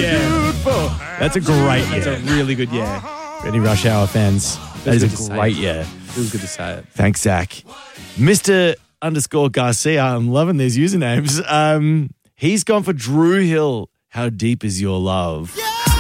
beautiful. That's a great yeah. That's a really good yeah. Any Rush Hour fans, that is good a to say great it. yeah. It was good to say it. Thanks, Zach. Mr._Garcia, I'm loving these usernames. He's gone for Drew Hill. How deep is your love? Yeah!